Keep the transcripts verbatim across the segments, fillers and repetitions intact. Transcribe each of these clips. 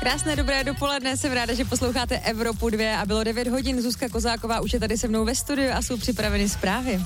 Krásné dobré dopoledne, jsem ráda, že posloucháte Evropu dva a bylo devět hodin. Zuzka Kozáková už je tady se mnou ve studiu a jsou připraveny zprávy.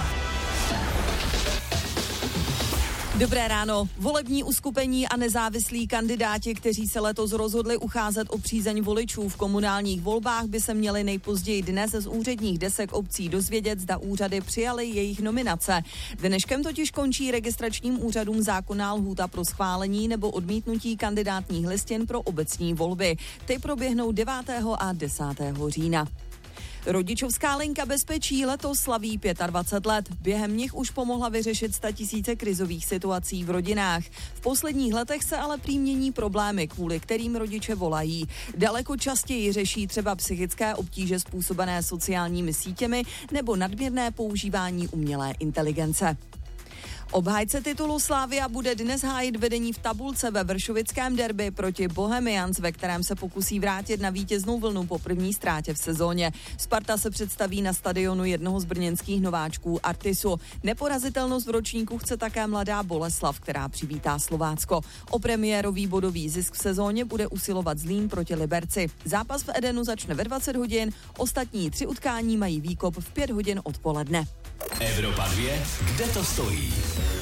Dobré ráno. Volební uskupení a nezávislí kandidáti, kteří se letos rozhodli ucházet o přízeň voličů v komunálních volbách, by se měli nejpozději dnes z úředních desek obcí dozvědět, zda úřady přijaly jejich nominace. Dneškem totiž končí registračním úřadům zákonná lhůta pro schválení nebo odmítnutí kandidátních listin pro obecní volby. Ty proběhnou devátého a desátého října. Rodičovská linka bezpečí letos slaví dvacet pět let. Během nich už pomohla vyřešit statisíce krizových situací v rodinách. V posledních letech se ale prý mění problémy, kvůli kterým rodiče volají. Daleko častěji řeší třeba psychické obtíže způsobené sociálními sítěmi nebo nadměrné používání umělé inteligence. Obhájce titulu Slavia bude dnes hájit vedení v tabulce ve vršovickém derby proti Bohemians, ve kterém se pokusí vrátit na vítěznou vlnu po první ztrátě v sezóně. Sparta se představí na stadionu jednoho z brněnských nováčků Artisu. Neporazitelnost v ročníku chce také mladá Boleslav, která přivítá Slovácko. O premiérový bodový zisk v sezóně bude usilovat Zlín proti Liberci. Zápas v Edenu začne ve dvacet hodin, ostatní tři utkání mají výkop v pět hodin odpoledne. Evropa dva, kde to stojí?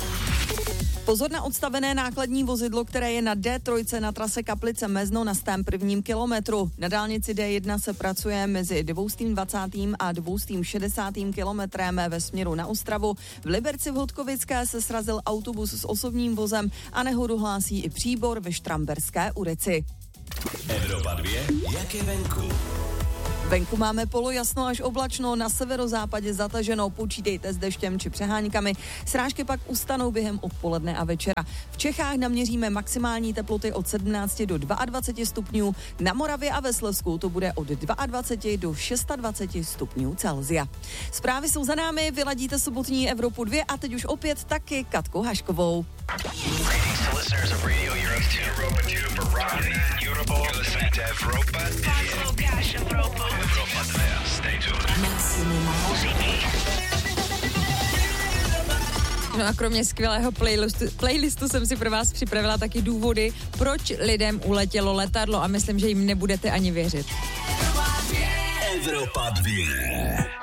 Pozor na odstavené nákladní vozidlo, které je na D tři na trase Kaplice Mezno na stém prvním kilometru. Na dálnici D jedna se pracuje mezi dvěstě dvacátým a dvěstě šedesátým kilometrem ve směru na Ostravu. V Liberci v Hodkovické se srazil autobus s osobním vozem a nehodu hlásí i Příbor ve Štramberské ulici. Evropa dva, jak je venku? Venku máme polojasno až oblačno, na severozápadě zataženo, počítejte s deštěm či přeháňkami. Srážky pak ustanou během odpoledne a večera. V Čechách naměříme maximální teploty od sedmnáct do dvacet dva stupňů, na Moravě a ve Slezsku to bude od dvacet dva do dvacet šest stupňů Celsia. Zprávy jsou za námi, vyladíte sobotní Evropu dva a teď už opět taky Katkou Haškovou. No a kromě skvělého playlistu, playlistu jsem si pro vás připravila taky důvody, proč lidem uletělo letadlo a myslím, že jim nebudete ani věřit. Evropa dva.